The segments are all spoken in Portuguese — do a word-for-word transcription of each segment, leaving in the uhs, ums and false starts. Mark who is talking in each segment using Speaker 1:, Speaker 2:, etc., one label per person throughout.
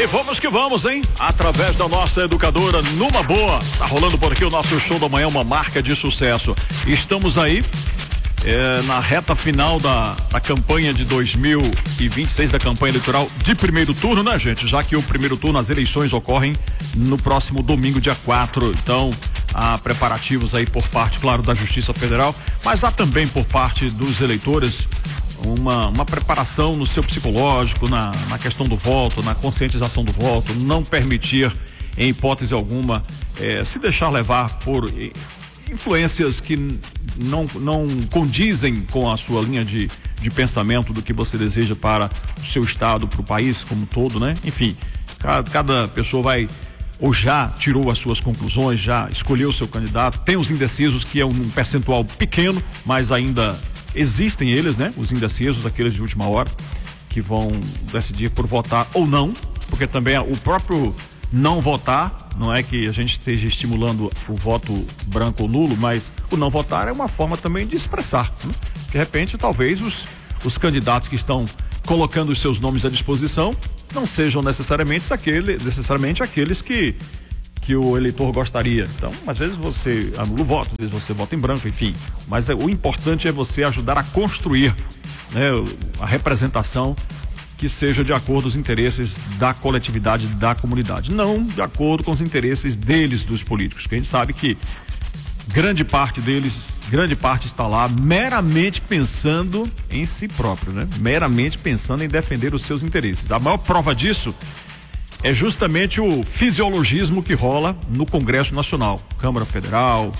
Speaker 1: E vamos que vamos, hein? Através da nossa educadora Numa Boa. Tá rolando por aqui o nosso show da manhã, uma marca de sucesso. Estamos aí é, na reta final da, da campanha de dois mil e vinte e seis, da campanha eleitoral de primeiro turno, né, gente? Já que o primeiro turno, as eleições ocorrem no próximo domingo, dia quatro. Então, há preparativos aí por parte, claro, da Justiça Federal, mas há também por parte dos eleitores uma, uma preparação no seu psicológico, na, na questão do voto, na conscientização do voto, não permitir, em hipótese alguma, eh, se deixar levar por eh, influências que não, não condizem com a sua linha de, de pensamento do que você deseja para o seu estado, para o país como um todo, né? Enfim, cada, cada pessoa vai, ou já tirou as suas conclusões, já escolheu o seu candidato. Tem os indecisos, que é um percentual pequeno, mas ainda existem eles, né? Os indecisos, aqueles de última hora, que vão decidir por votar ou não, porque também o próprio não votar, não é que a gente esteja estimulando o voto branco ou nulo, mas o não votar é uma forma também de expressar, né? De repente, talvez os, os candidatos que estão colocando os seus nomes à disposição não sejam necessariamente, aquele, necessariamente aqueles que que o eleitor gostaria. Então, às vezes você anula o voto, às vezes você vota em branco, enfim. Mas é, o importante é você ajudar a construir, né, a representação que seja de acordo com os interesses da coletividade, da comunidade, não de acordo com os interesses deles, dos políticos, que a gente sabe que grande parte deles, grande parte está lá meramente pensando em si próprio, né? Meramente pensando em defender os seus interesses. A maior prova disso é justamente o fisiologismo que rola no Congresso Nacional, Câmara Federal,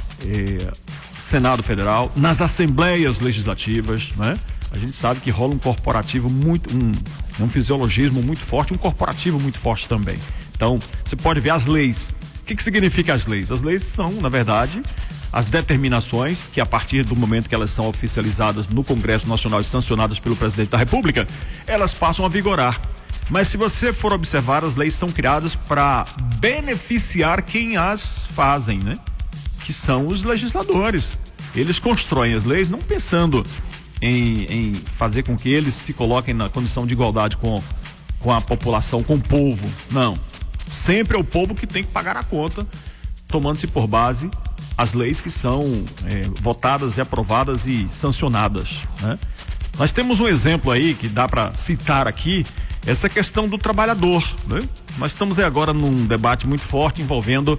Speaker 1: eh, Senado Federal, nas assembleias legislativas, né? A gente sabe que rola um corporativo muito, um, um fisiologismo muito forte, um corporativo muito forte também. Então, você pode ver as leis. O que que significa as leis? As leis são, na verdade, as determinações que, a partir do momento que elas são oficializadas no Congresso Nacional e sancionadas pelo presidente da República, elas passam a vigorar. Mas se você for observar, as leis são criadas para beneficiar quem as fazem, né? Que são os legisladores. Eles constroem as leis não pensando em, em fazer com que eles se coloquem na condição de igualdade com, com a população, com o povo. Não. Sempre é o povo que tem que pagar a conta, tomando-se por base as leis que são é, votadas e aprovadas e sancionadas, né? Nós temos um exemplo aí que dá para citar aqui, essa questão do trabalhador, né? Nós estamos aí agora num debate muito forte envolvendo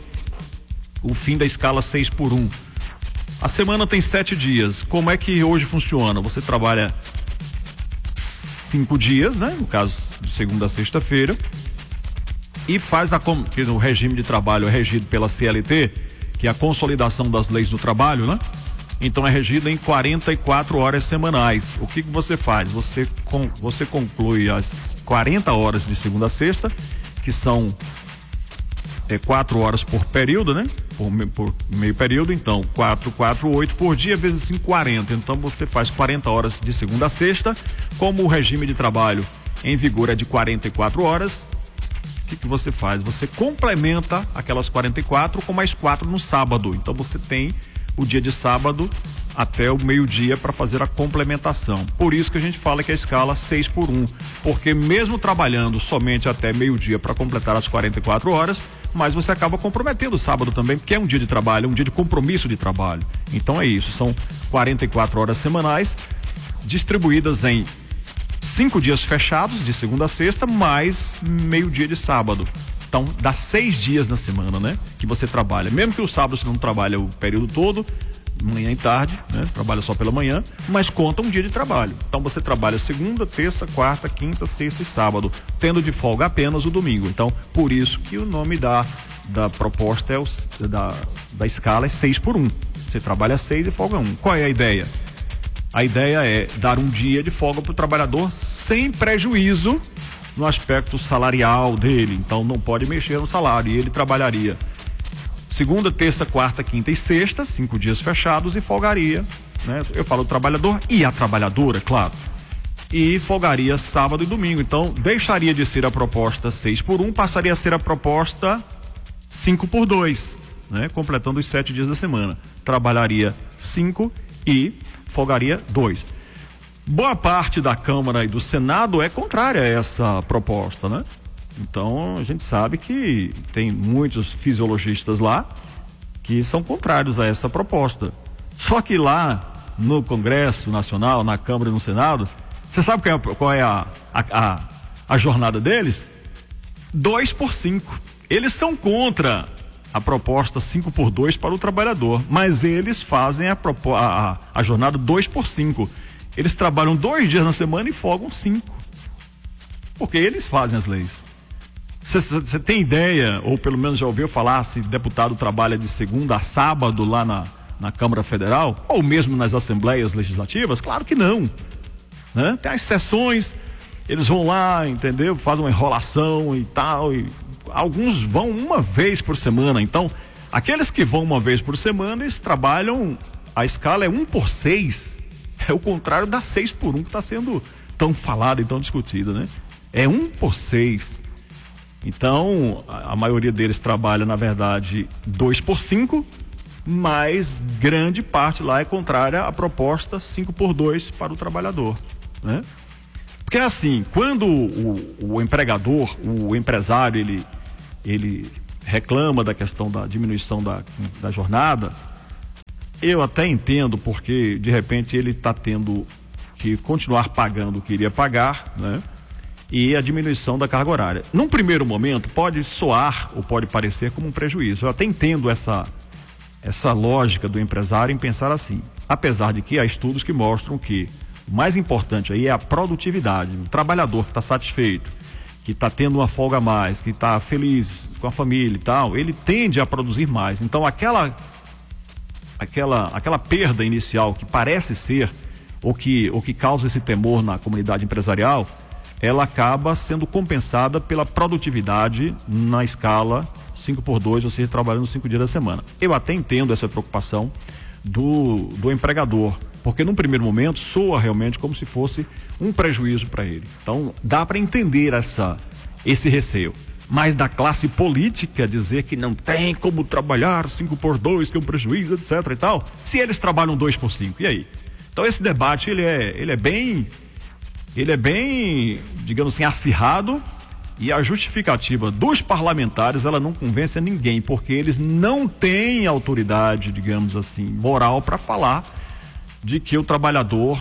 Speaker 1: o fim da escala seis por um. A semana tem sete dias. Como é que hoje funciona? Você trabalha cinco dias, né? No caso, de segunda a sexta-feira, e faz a que no regime de trabalho é regido pela C L T, que é a consolidação das leis do trabalho, né? Então é regido em quarenta e quatro horas semanais. O que que você faz? Você, com, você conclui as quarenta horas de segunda a sexta, que são é, quatro horas por período, né? Por, por meio período, então quatro, quatro, oito por dia, vezes assim quarenta. Então você faz quarenta horas de segunda a sexta. Como o regime de trabalho em vigor é de quarenta e quatro horas, o que que você faz? Você complementa aquelas quarenta e quatro com mais quatro no sábado. Então você tem o dia de sábado até o meio-dia para fazer a complementação. Por isso que a gente fala que a escala seis por um, porque mesmo trabalhando somente até meio-dia para completar as quarenta e quatro horas, mas você acaba comprometendo o sábado também, porque é um dia de trabalho, um dia de compromisso de trabalho. Então é isso, são quarenta e quatro horas semanais distribuídas em cinco dias fechados, de segunda a sexta, mais meio-dia de sábado. Então, dá seis dias na semana, né? Que você trabalha. Mesmo que o sábado você não trabalha o período todo, manhã e tarde, né? Trabalha só pela manhã, mas conta um dia de trabalho. Então, você trabalha segunda, terça, quarta, quinta, sexta e sábado, tendo de folga apenas o domingo. Então, por isso que o nome da, da proposta é o, da, da escala é seis por um. Você trabalha seis e folga um. Qual é a ideia? A ideia é dar um dia de folga para o trabalhador sem prejuízo no aspecto salarial dele. Então não pode mexer no salário, e ele trabalharia segunda, terça, quarta, quinta e sexta, cinco dias fechados, e folgaria, né? Eu falo o trabalhador e a trabalhadora, claro, e folgaria sábado e domingo. Então deixaria de ser a proposta seis por um, passaria a ser a proposta cinco por dois, né? Completando os sete dias da semana, trabalharia cinco e folgaria dois. Boa parte da Câmara e do Senado é contrária a essa proposta, né? Então a gente sabe que tem muitos fisiologistas lá que são contrários a essa proposta. Só que lá no Congresso Nacional, na Câmara e no Senado, você sabe qual é, qual é a, a, a, a jornada deles? dois por cinco. Eles são contra a proposta cinco por dois para o trabalhador, mas eles fazem a, a, a jornada dois por cinco. Eles trabalham dois dias na semana e folgam cinco. Porque eles fazem as leis. Você tem ideia, ou pelo menos já ouviu falar, se deputado trabalha de segunda a sábado lá na, na Câmara Federal, ou mesmo nas Assembleias Legislativas? Claro que não, né? Tem as sessões, eles vão lá, entendeu? Fazem uma enrolação e tal, e alguns vão uma vez por semana. Então, aqueles que vão uma vez por semana, eles trabalham, a escala é um por seis, é o contrário da seis por um que está sendo tão falada e tão discutida, né? É um por seis. Então, a, a maioria deles trabalha, na verdade, dois por cinco, mas grande parte lá é contrária à proposta cinco por dois para o trabalhador, né? Porque assim, quando o, o empregador, o empresário, ele, ele reclama da questão da diminuição da, da jornada, eu até entendo, porque de repente ele está tendo que continuar pagando o que iria pagar, né? E a diminuição da carga horária. Num primeiro momento pode soar ou pode parecer como um prejuízo. Eu até entendo essa, essa lógica do empresário em pensar assim, apesar de que há estudos que mostram que o mais importante aí é a produtividade. O trabalhador que está satisfeito, que está tendo uma folga a mais, que está feliz com a família e tal, ele tende a produzir mais. Então aquela, aquela, aquela perda inicial que parece ser, ou que, ou que causa esse temor na comunidade empresarial, ela acaba sendo compensada pela produtividade na escala cinco por dois, ou seja, trabalhando cinco dias da semana. Eu até entendo essa preocupação do, do empregador, porque num primeiro momento soa realmente como se fosse um prejuízo para ele. Então dá para entender essa, esse receio. Mas da classe política dizer que não tem como trabalhar cinco por dois, que é um prejuízo, etc e tal, se eles trabalham dois por cinco, e aí? Então esse debate ele é, ele é bem... ele é bem, digamos assim, acirrado, e a justificativa dos parlamentares, ela não convence a ninguém, porque eles não têm autoridade, digamos assim, moral para falar de que o trabalhador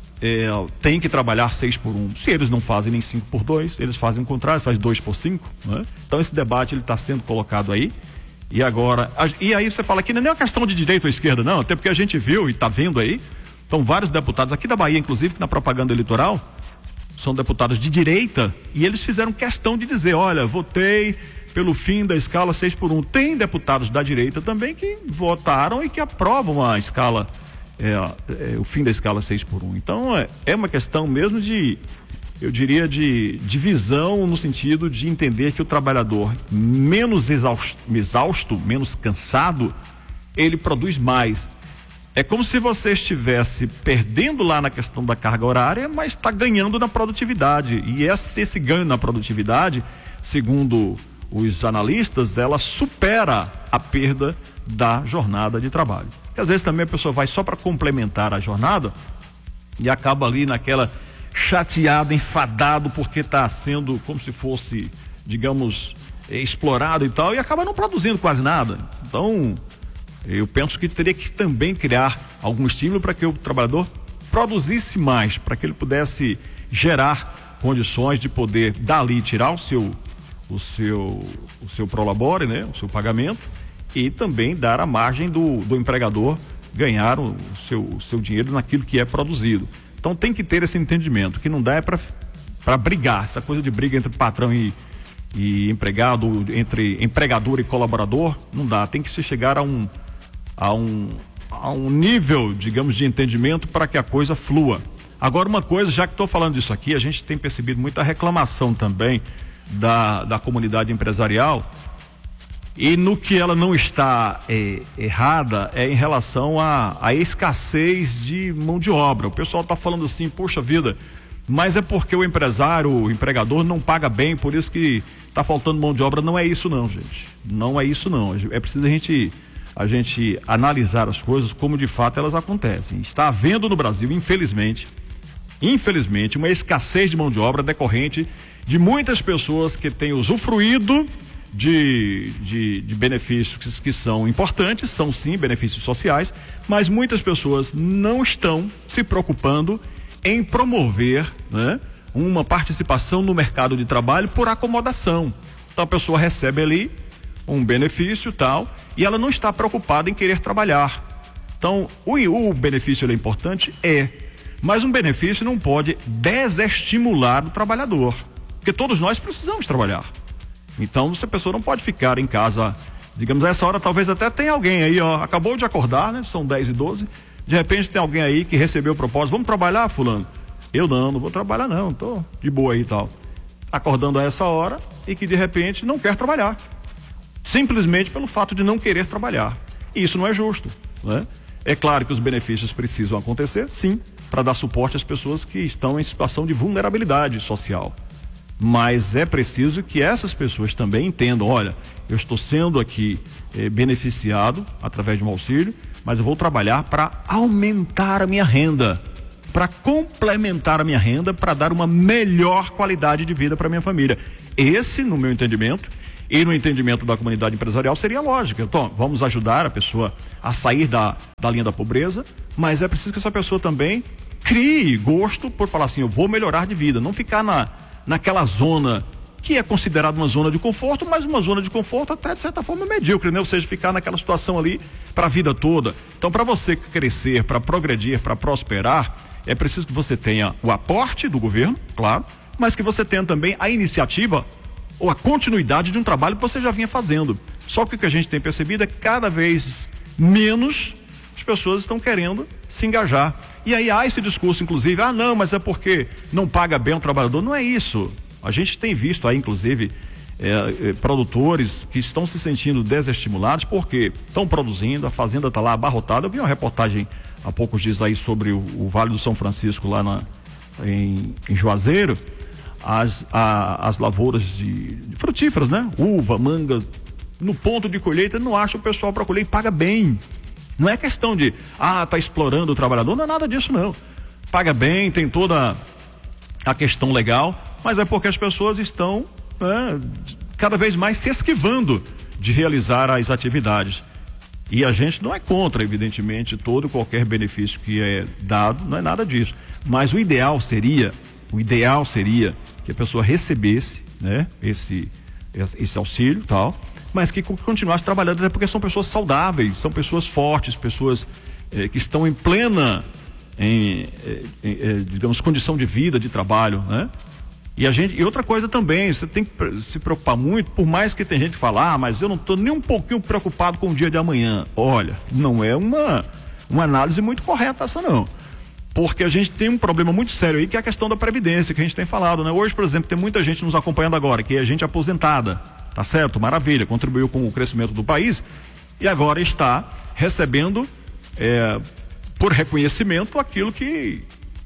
Speaker 1: é, tem que trabalhar seis por um. Se eles não fazem nem cinco por dois, eles fazem o contrário, faz dois por cinco, né? Então esse debate ele está sendo colocado aí, e agora, a, e aí você fala que não é uma questão de direita ou esquerda, não, até porque a gente viu e está vendo aí, então vários deputados aqui da Bahia, inclusive, na propaganda eleitoral, são deputados de direita, e eles fizeram questão de dizer, olha, votei pelo fim da escala seis por um. Tem deputados da direita também que votaram e que aprovam a escala, é, é, o fim da escala seis por um. Então é, é uma questão mesmo de, eu diria, de divisão, no sentido de entender que o trabalhador menos exausto, exausto, menos cansado, ele produz mais. É como se você estivesse perdendo lá na questão da carga horária, mas está ganhando na produtividade. E esse, esse ganho na produtividade, segundo os analistas, ela supera a perda da jornada de trabalho. Porque às vezes também a pessoa vai só para complementar a jornada e acaba ali naquela chateada, enfadado, porque está sendo como se fosse, digamos, explorado e tal, e acaba não produzindo quase nada. Então, eu penso que teria que também criar algum estímulo para que o trabalhador produzisse mais, para que ele pudesse gerar condições de poder dali tirar o seu o seu o seu prolabore, né, o seu pagamento, e também dar a margem do, do empregador ganhar o seu, o seu dinheiro naquilo que é produzido. Então tem que ter esse entendimento, que não dá é para para brigar, essa coisa de briga entre patrão e e empregado, entre empregador e colaborador, não dá, tem que se chegar a um A um, a um nível, digamos, de entendimento para que a coisa flua. Agora, uma coisa, já que estou falando disso aqui, a gente tem percebido muita reclamação também da, da comunidade empresarial, e no que ela não está é, errada é em relação à a, a escassez de mão de obra. O pessoal está falando assim, poxa vida, mas é porque o empresário, o empregador não paga bem, por isso que está faltando mão de obra. Não é isso não, gente, não é isso não, é preciso a gente a gente analisar as coisas como de fato elas acontecem. Está havendo no Brasil, infelizmente, infelizmente, uma escassez de mão de obra decorrente de muitas pessoas que têm usufruído de, de, de benefícios que são importantes, são sim benefícios sociais, mas muitas pessoas não estão se preocupando em promover, né, uma participação no mercado de trabalho por acomodação. Então a pessoa recebe ali um benefício tal, e ela não está preocupada em querer trabalhar. Então o, o benefício ele é importante, é, mas um benefício não pode desestimular o trabalhador, porque todos nós precisamos trabalhar. Então essa pessoa não pode ficar em casa, digamos, a essa hora talvez até tenha alguém aí, ó, acabou de acordar, né? São dez e doze, de repente tem alguém aí que recebeu o propósito, vamos trabalhar, fulano? Eu não, não vou trabalhar não, tô de boa aí e tal. Acordando a essa hora e que de repente não quer trabalhar, simplesmente pelo fato de não querer trabalhar. E isso não é justo, né? É claro que os benefícios precisam acontecer, sim, para dar suporte às pessoas que estão em situação de vulnerabilidade social. Mas é preciso que essas pessoas também entendam, olha, eu estou sendo aqui eh, beneficiado através de um auxílio, mas eu vou trabalhar para aumentar a minha renda, para complementar a minha renda, para dar uma melhor qualidade de vida para minha família. Esse, no meu entendimento, e no entendimento da comunidade empresarial, seria lógico. Então, vamos ajudar a pessoa a sair da, da linha da pobreza, mas é preciso que essa pessoa também crie gosto por falar assim, eu vou melhorar de vida, não ficar na, naquela zona que é considerada uma zona de conforto, mas uma zona de conforto até de certa forma medíocre, né? Ou seja, ficar naquela situação ali para a vida toda. Então, para você crescer, para progredir, para prosperar, é preciso que você tenha o aporte do governo, claro, mas que você tenha também a iniciativa ou a continuidade de um trabalho que você já vinha fazendo. Só que o que a gente tem percebido é que cada vez menos as pessoas estão querendo se engajar. E aí há esse discurso, inclusive, ah não, mas é porque não paga bem o trabalhador. Não é isso. A gente tem visto aí, inclusive, é, é, produtores que estão se sentindo desestimulados porque estão produzindo, a fazenda está lá abarrotada. Eu vi uma reportagem há poucos dias aí sobre o, o Vale do São Francisco, lá na, em, em Juazeiro, as, a, as lavouras de, de frutíferas, né? Uva, manga, no ponto de colheita, não acha o pessoal para colher e paga bem. Não é questão de, ah, tá explorando o trabalhador, não é nada disso não. Paga bem, tem toda a questão legal, mas é porque as pessoas estão, né, cada vez mais se esquivando de realizar as atividades. E a gente não é contra, evidentemente, todo e qualquer benefício que é dado, não é nada disso. Mas o ideal seria, o ideal seria que a pessoa recebesse, né, esse, esse auxílio, tal, mas que continuasse trabalhando, até porque são pessoas saudáveis, são pessoas fortes, pessoas eh, que estão em plena, em, em, em, digamos, condição de vida, de trabalho, né? E a gente, e outra coisa também, você tem que se preocupar muito, por mais que tem gente que fala, ah, mas eu não estou nem um pouquinho preocupado com o dia de amanhã. Olha, não é uma, uma análise muito correta essa não. Porque a gente tem um problema muito sério aí, que é a questão da previdência, que a gente tem falado, né? Hoje, por exemplo, tem muita gente nos acompanhando agora, que é gente aposentada, tá certo? Maravilha, contribuiu com o crescimento do país e agora está recebendo, é, por reconhecimento, aquilo que,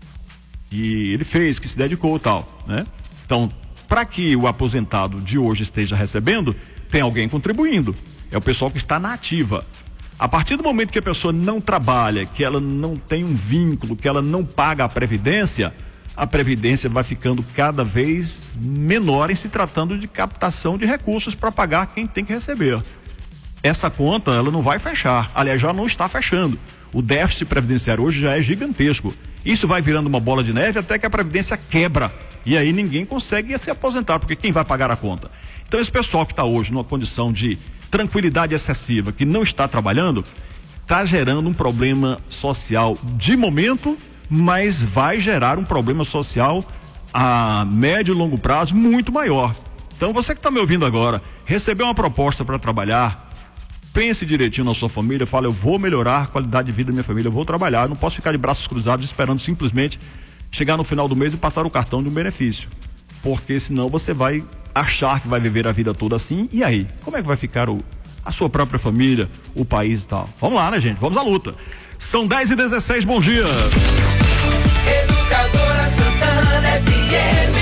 Speaker 1: que ele fez, que se dedicou e tal, né? Então, para que o aposentado de hoje esteja recebendo, tem alguém contribuindo. É o pessoal que está na ativa. A partir do momento que a pessoa não trabalha, que ela não tem um vínculo, que ela não paga a previdência, a previdência vai ficando cada vez menor em se tratando de captação de recursos para pagar quem tem que receber. Essa conta, ela não vai fechar. Aliás, já não está fechando. O déficit previdenciário hoje já é gigantesco. Isso vai virando uma bola de neve até que a previdência quebra. E aí ninguém consegue se aposentar, porque quem vai pagar a conta? Então esse pessoal que está hoje numa condição de tranquilidade excessiva, que não está trabalhando, está gerando um problema social de momento, mas vai gerar um problema social a médio e longo prazo muito maior. Então você que está me ouvindo agora, recebeu uma proposta para trabalhar, pense direitinho na sua família, fala, eu vou melhorar a qualidade de vida da minha família, eu vou trabalhar, eu não posso ficar de braços cruzados esperando simplesmente chegar no final do mês e passar o cartão de um benefício, porque senão você vai achar que vai viver a vida toda assim, e aí? Como é que vai ficar o, a sua própria família, o país e tal? Vamos lá, né, gente? Vamos à luta. São dez e dezesseis, bom dia.
Speaker 2: Educadora Santana F M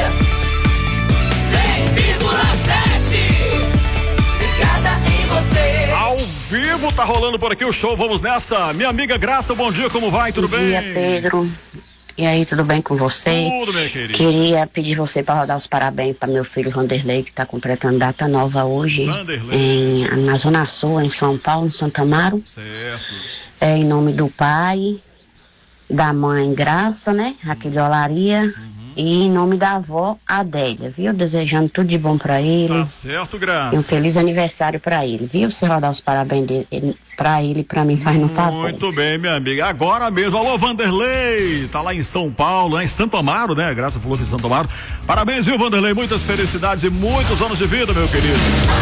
Speaker 2: cem vírgula sete, ligada em você.
Speaker 1: Ao vivo tá rolando por aqui o show, vamos nessa. Minha amiga Graça, bom dia, como vai? Tudo
Speaker 3: bom
Speaker 1: bem?
Speaker 3: Bom dia, Pedro. E aí, tudo bem com você?
Speaker 1: Tudo, minha querida.
Speaker 3: Queria pedir você para rodar os parabéns para meu filho Vanderlei, que está completando data nova hoje.
Speaker 1: Vanderlei.
Speaker 3: Em, na Zona Sul, em São Paulo, em Santo Amaro.
Speaker 1: Certo.
Speaker 3: É em nome do pai, da mãe Graça, né? Aquele Olaria. Uhum. E em nome da avó Adélia, viu? Desejando tudo de bom para ele.
Speaker 1: Tá certo, Graça.
Speaker 3: E um feliz aniversário para ele, viu? Você rodar os parabéns dele, pra ele e pra mim faz no favor.
Speaker 1: Muito bem, minha amiga. Agora mesmo. Alô, Vanderlei. Tá lá em São Paulo, lá em Santo Amaro, né? Graça falou que em Santo Amaro. Parabéns, viu, Vanderlei? Muitas felicidades e muitos anos de vida, meu querido.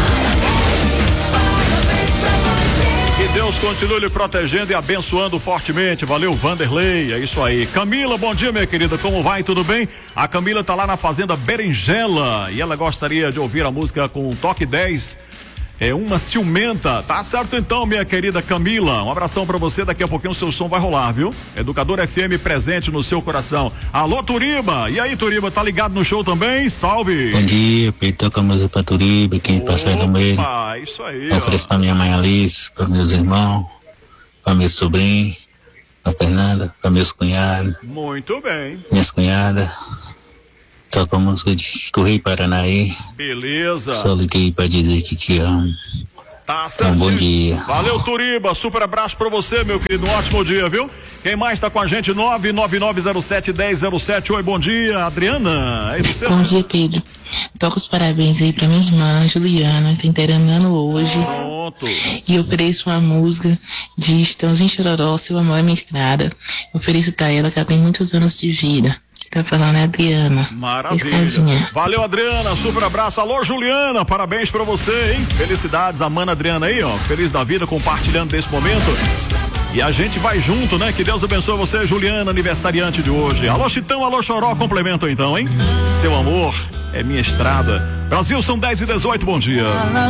Speaker 1: Que Deus continue lhe protegendo e abençoando fortemente. Valeu, Vanderlei. É isso aí. Camila, bom dia, minha querida. Como vai? Tudo bem? A Camila tá lá na Fazenda Berinjela e ela gostaria de ouvir a música com Toque dez. É uma ciumenta. Tá certo então, minha querida Camila. Um abração pra você. Daqui a pouquinho o seu som vai rolar, viu? Educador F M presente no seu coração. Alô, Turiba. E aí, Turiba, tá ligado no show também? Salve.
Speaker 4: Bom dia, Pedro. Toca a música pra Turiba, quem passar do meio.
Speaker 1: Ah, isso aí.
Speaker 4: Ofereço pra minha mãe Alice, pra meus irmãos, pra meu sobrinho, pra Fernanda, pra meus cunhados.
Speaker 1: Muito bem.
Speaker 4: Minhas cunhadas. Toca a música de Correio Paranaí.
Speaker 1: Beleza.
Speaker 4: Só liguei pra dizer que te amo.
Speaker 1: Tá certo.
Speaker 4: Um bom dia.
Speaker 1: Valeu, Turiba. Super abraço pra você, meu querido. Um ótimo dia, viu? Quem mais tá com a gente? nove nove nove zero sete um zero zero sete. Oi, bom dia, Adriana. Aí você.
Speaker 5: Bom dia, Pedro. Toca os parabéns aí pra minha irmã, Juliana, que tá inteirando hoje.
Speaker 1: Pronto.
Speaker 5: E eu ofereço uma música de Estãozinho Chororó, Seu Amor é Minha Estrada. Eu ofereço pra ela, que ela tem muitos anos de vida. Tá falando é Adriana.
Speaker 1: Maravilha. Valeu, Adriana. Super abraço. Alô, Juliana. Parabéns pra você, hein? Felicidades. A mana Adriana aí, ó. Feliz da vida, compartilhando desse momento. E a gente vai junto, né? Que Deus abençoe você, Juliana, aniversariante de hoje. Alô, Chitão, alô, Choró. Complemento então, hein? Seu amor é minha estrada. Brasil, são dez e dezoito. Bom dia.